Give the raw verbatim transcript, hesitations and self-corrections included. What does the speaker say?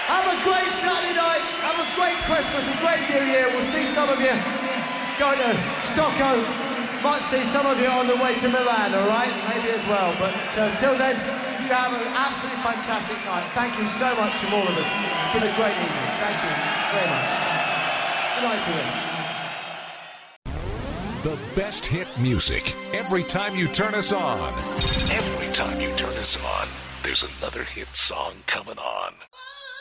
Have a great Saturday night. Have a great Christmas, a great New Year. We'll see some of you going to Stockholm. Might see some of you on the way to Milan, all right? Maybe as well. But uh, until then, you have an absolutely fantastic night. Thank you so much from all of us. It's been a great evening. Thank you very much. Good night to you. The best hit music every time you turn us on. Every time you turn us on, there's another hit song coming on.